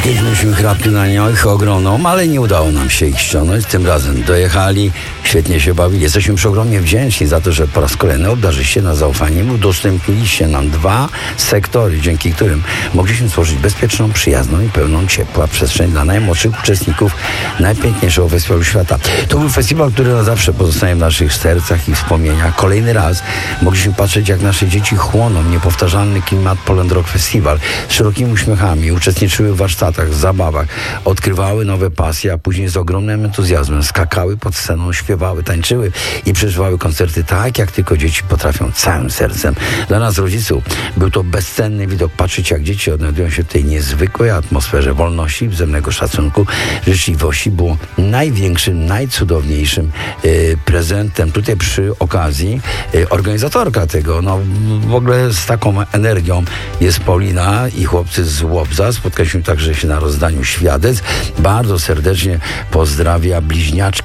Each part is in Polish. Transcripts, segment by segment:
Kiedyśmy chrapli na nich ogromną, ale nie udało nam się ich ściągnąć. Tym razem dojechali, świetnie się bawili. Jesteśmy przeogromnie wdzięczni za to, że po raz kolejny obdarzyliście nas zaufaniem. Udostępniliście nam 2 sektory, dzięki którym mogliśmy stworzyć bezpieczną, przyjazną i pełną ciepła przestrzeń dla najmłodszych uczestników najpiękniejszego festiwalu świata. To był festiwal, który na zawsze pozostaje w naszych sercach i wspomnieniach. Kolejny raz mogliśmy patrzeć, jak nasze dzieci chłoną niepowtarzalny klimat Poland Rock Festival. Z szerokimi uśmiechami uczestniczyły w warsztatach, zabawach, odkrywały nowe pasje, a później z ogromnym entuzjazmem skakały pod sceną, śpiewały, tańczyły i przeżywały koncerty tak, jak tylko dzieci potrafią, całym sercem. Dla nas, rodziców, był to bezcenny widok patrzeć, jak dzieci odnajdują się w tej niezwykłej atmosferze wolności, wzajemnego szacunku, życzliwości. Było największym, najcudowniejszym prezentem. Tutaj przy okazji organizatorka tego, no w ogóle z taką energią jest Paulina i chłopcy z Łobza. Spotkaliśmy także się na rozdaniu świadectw. Bardzo serdecznie pozdrawia bliźniaczkę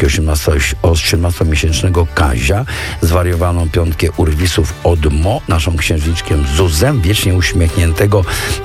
18-miesięcznego Kazia, zwariowaną piątkę urwisów od Mo, naszą księżniczkę Zuzę, wiecznie uśmiechniętego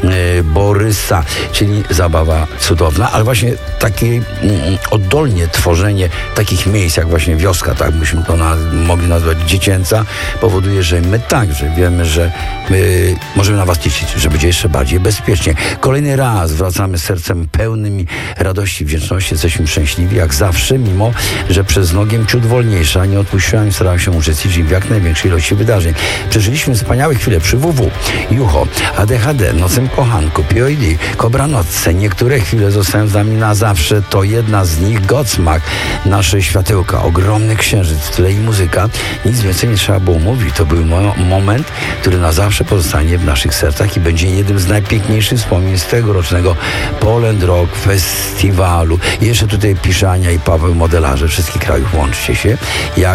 Borysa, czyli zabawa cudowna, ale właśnie takie oddolnie tworzenie takich miejsc, jak właśnie wioska, tak byśmy to mogli nazwać, dziecięca, powoduje, że my także wiemy, że możemy na was liczyć, że będzie jeszcze bardziej bezpiecznie. Kolejny raz wracamy z sercem pełnym radości, wdzięczności. Jesteśmy szczęśliwi jak zawsze, mimo że przez nogiem ciut wolniejsza, nie odpuściłam i starałem się uczestniczyć w jak największej ilości wydarzeń. Przeżyliśmy wspaniałe chwile przy WW, Jucho, ADHD, Nocem Kochanku, POD, Kobra Nocce. Niektóre chwile zostają z nami na zawsze. To jedna z nich, Godsmack, nasze światełka, ogromny księżyc w tle i muzyka. Nic więcej nie trzeba było mówić. To był moment, który na zawsze pozostanie w naszych sercach i będzie jednym z najpiękniejszych wspomnień z tegorocznego Poland Rock Festiwalu. I jeszcze tutaj pisze Ania i Paweł, modelarze wszystkich krajów, łączcie się. Jak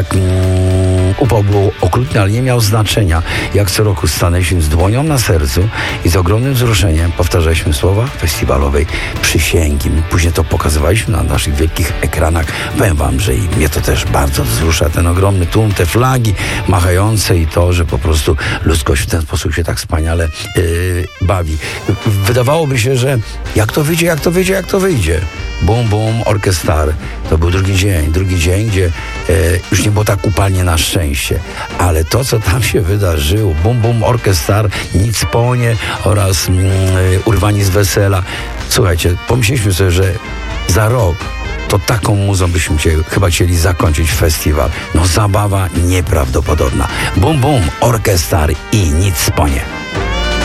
upał był okrutny, ale nie miał znaczenia. Jak co roku stanęliśmy z dłonią na sercu i z ogromnym wzruszeniem powtarzaliśmy słowa festiwalowej przysięgi. My później to pokazywaliśmy na naszych wielkich ekranach. Powiem wam, że i mnie to też bardzo wzrusza, ten ogromny tłum, te flagi machające i to, że po prostu ludzkość w ten sposób się tak wspaniale bawi. Wydawałoby się, że jak to wyjdzie. Bum, bum, Orchestar. To był drugi dzień, gdzie już nie było tak upalnie na szczęście. Ale to, co tam się wydarzyło, Bum, bum, Orchestar, Nic Ponie oraz Urwani z wesela. Słuchajcie, pomyśleliśmy sobie, że za rok to taką muzą byśmy chyba chcieli zakończyć festiwal. No zabawa nieprawdopodobna. Bum, bum, Orchestar i Nic Ponie.